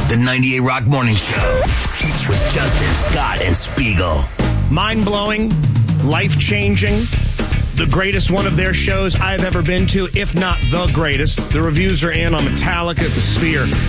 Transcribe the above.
The 98 Rock Morning Show with Justin, Scott, and Spiegel. Mind-blowing, life-changing, the greatest one of their shows I've ever been to, if not the greatest. The reviews are in on Metallica, The Sphere.